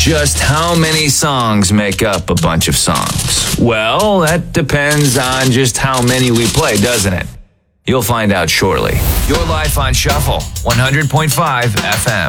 Just how many songs make up a bunch of songs? Well, that depends on just how many we play, doesn't it? You'll find out shortly. Your Life on Shuffle, 100.5 FM.